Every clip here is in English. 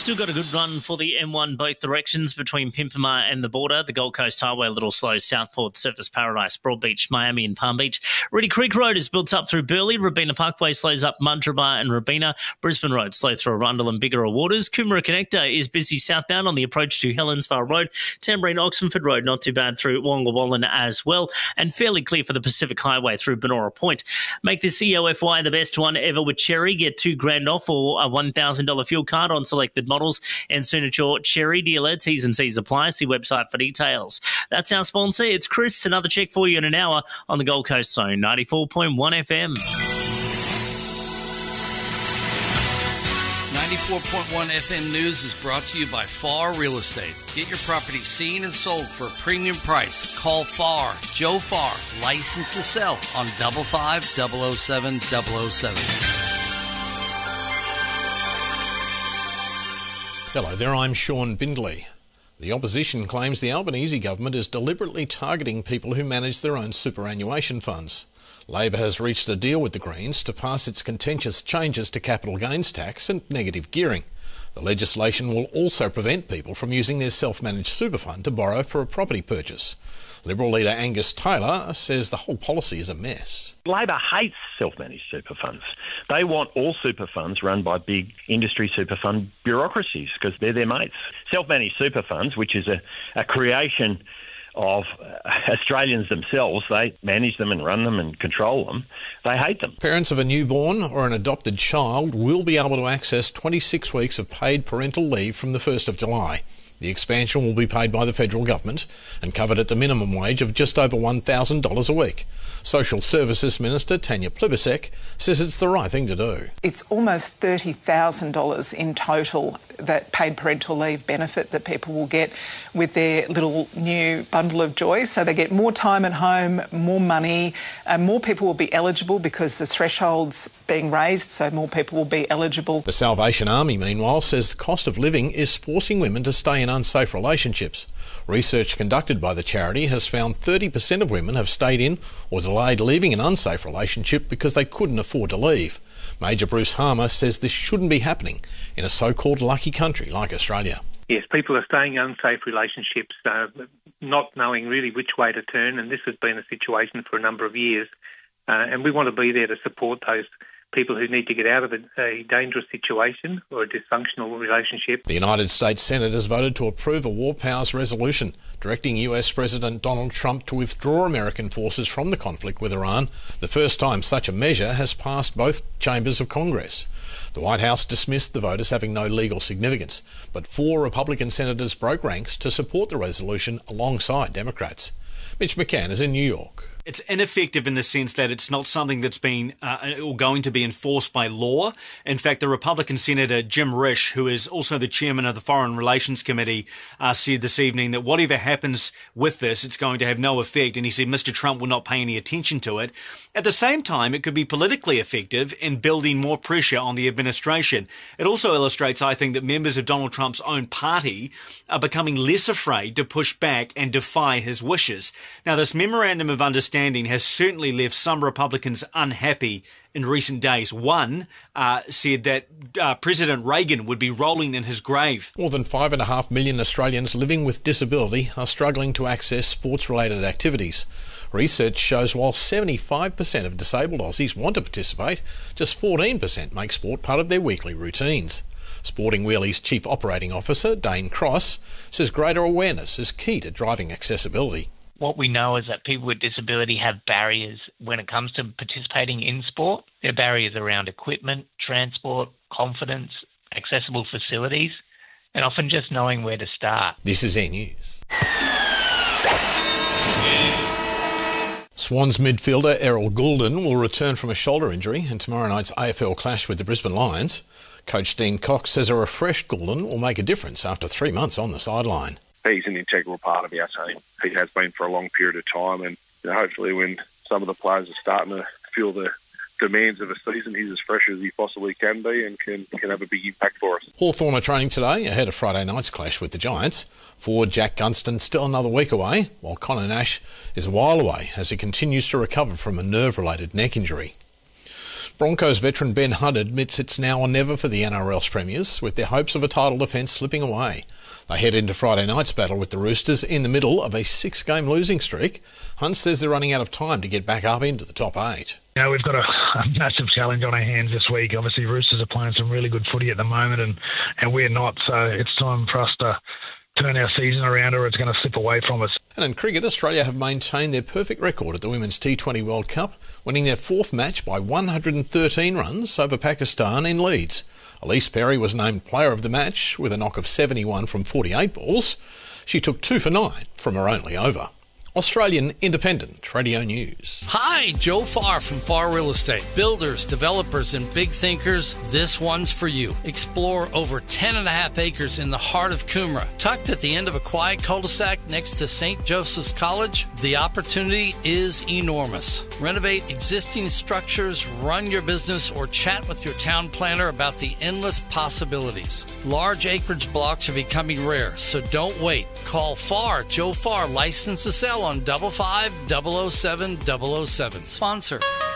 Still got a good run for the M1 both directions between Pimpama and the border. The Gold Coast Highway a little slow. Southport, Surfers Paradise, Broadbeach, Miami and Palm Beach. Reedy Creek Road is built up through Burleigh. Rabina Parkway slows up Mudgeeraba and Rabina. Brisbane Road slow through Arundel and Bigara Waters. Coomera Connector is busy southbound on the approach to Helensvale Road. Tamborine Oxenford Road not too bad through Wonga Wallen as well. And fairly clear for the Pacific Highway through Benora Point. Make this EOFY the best one ever with Cherry. Get $2,000 off or a $1,000 fuel card on selected models. And soon at your Cherry dealer. T's and C's apply. See website for details. That's our sponsor. It's Chris. Another check for you in an hour on the Gold Coast Zone, 94.1 FM. 94.1 FM News is brought to you by FAR Real Estate. Get your property seen and sold for a premium price. Call FAR, Joe Farr, licensed to sell on 55-007-007. Hello there, I'm Sean Bindley. The opposition claims the Albanese government is deliberately targeting people who manage their own superannuation funds. Labor has reached a deal with the Greens to pass its contentious changes to capital gains tax and negative gearing. The legislation will also prevent people from using their self-managed super fund to borrow for a property purchase. Liberal leader Angus Taylor says the whole policy is a mess. Labor hates self-managed super funds. They want all super funds run by big industry super fund bureaucracies because they're their mates. Self-managed super funds, which is a creation of Australians themselves, they manage them and run them and control them. They hate them. Parents of a newborn or an adopted child will be able to access 26 weeks of paid parental leave from the 1st of July. The expansion will be paid by the federal government and covered at the minimum wage of just over $1,000 a week. Social Services Minister Tanya Plibersek says it's the right thing to do. It's almost $30,000 in total, that paid parental leave benefit that people will get with their little new bundle of joy. So they get more time at home, more money, and more people will be eligible because the threshold's being raised, so more people will be eligible. The Salvation Army, meanwhile, says the cost of living is forcing women to stay in unsafe relationships. Research conducted by the charity has found 30% of women have stayed in or delayed leaving an unsafe relationship because they couldn't afford to leave. Major Bruce Harmer says this shouldn't be happening in a so-called lucky country like Australia. Yes, people are staying in unsafe relationships, not knowing really which way to turn, and this has been a situation for a number of years. And we want to be there to support those people who need to get out of a dangerous situation or a dysfunctional relationship. The United States Senate has voted to approve a War Powers resolution directing US President Donald Trump to withdraw American forces from the conflict with Iran, the first time such a measure has passed both chambers of Congress. The White House dismissed the vote as having no legal significance, but 4 Republican senators broke ranks to support the resolution alongside Democrats. Mitch McCann is in New York. It's ineffective in the sense that it's not something that's been or going to be enforced by law. In fact, the Republican Senator Jim Risch, who is also the chairman of the Foreign Relations Committee, said this evening that whatever happens with this, it's going to have no effect. And he said Mr. Trump will not pay any attention to it. At the same time, it could be politically effective in building more pressure on the administration. It also illustrates, I think, that members of Donald Trump's own party are becoming less afraid to push back and defy his wishes. Now, this memorandum of understanding has certainly left some Republicans unhappy in recent days. One said that President Reagan would be rolling in his grave. More than 5.5 million Australians living with disability are struggling to access sports-related activities. Research shows while 75% of disabled Aussies want to participate, just 14% make sport part of their weekly routines. Sporting Wheelie's Chief Operating Officer, Dane Cross, says greater awareness is key to driving accessibility. What we know is that people with disability have barriers when it comes to participating in sport. There are barriers around equipment, transport, confidence, accessible facilities, and often just knowing where to start. This is Air News. Swans midfielder Errol Goulden will return from a shoulder injury in tomorrow night's AFL clash with the Brisbane Lions. Coach Dean Cox says a refreshed Goulden will make a difference after 3 months on the sideline. He's an integral part of our team. He has been for a long period of time, and hopefully when some of the players are starting to feel the demands of a season, he's as fresh as he possibly can be and can have a big impact for us. Hawthorn are training today ahead of Friday night's clash with the Giants. Forward Jack Gunston still another week away, while Connor Nash is a while away as he continues to recover from a nerve-related neck injury. Broncos veteran Ben Hunt admits it's now or never for the NRL's premiers, with their hopes of a title defence slipping away. They head into Friday night's battle with the Roosters in the middle of a 6-game losing streak. Hunt says they're running out of time to get back up into the top 8. You know, we've got a massive challenge on our hands this week. Obviously, Roosters are playing some really good footy at the moment, and we're not. So it's time for us to turn our season around, or it's going to slip away from us. And in cricket, Australia have maintained their perfect record at the Women's T20 World Cup, winning their 4th match by 113 runs over Pakistan in Leeds. Elise Perry was named player of the match with a knock of 71 from 48 balls. She took 2 for 9 from her only over. Australian Independent Radio News. Hi, Joe Farr from Farr Real Estate. Builders, developers, and big thinkers, this one's for you. Explore over 10.5 acres in the heart of Coomera. Tucked at the end of a quiet cul-de-sac next to St. Joseph's College, the opportunity is enormous. Renovate existing structures, run your business, or chat with your town planner about the endless possibilities. Large acreage blocks are becoming rare, so don't wait. Call Farr, Joe Farr, licensed to sell on 55-007-007. Sponsor.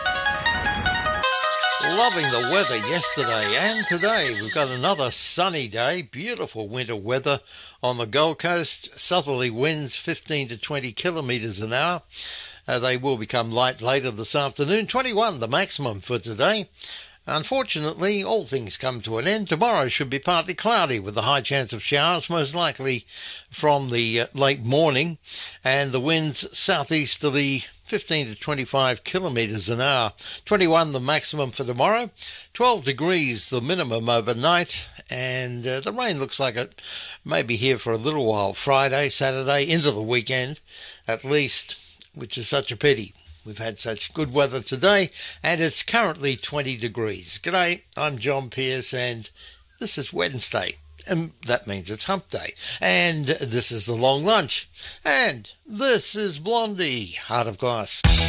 Loving the weather yesterday and today. We've got another sunny day, beautiful winter weather on the Gold Coast. Southerly winds 15 to 20 kilometres an hour. They will become light later this afternoon. 21 the maximum for today. Unfortunately, all things come to an end. Tomorrow should be partly cloudy with a high chance of showers, most likely from the late morning, and the winds southeasterly 15 to 25 kilometres an hour. 21 the maximum for tomorrow, 12 degrees the minimum overnight, and the rain looks like it may be here for a little while. Friday, Saturday, into the weekend at least, which is such a pity. We've had such good weather today, and it's currently 20 degrees. G'day, I'm John Pearce, and this is Wednesday, and that means it's hump day. And this is The Long Lunch, and this is Blondie, Heart of Glass.